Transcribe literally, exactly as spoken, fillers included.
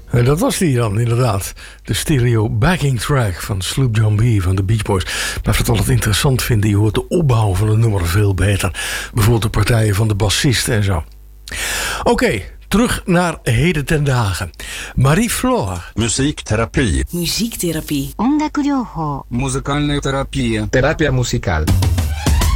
En dat was die dan, inderdaad. De stereo backing track van Sloop John B. van de Beach Boys. Blijft het altijd interessant vinden. Je hoort de opbouw van het nummer veel beter. Bijvoorbeeld de partijen van de bassist en zo. Oké, okay, terug naar heden ten dagen. Marie Floor. Muziektherapie. Muziektherapie. Ongaku-ryōhō. Muzikale therapie. Terapia musical.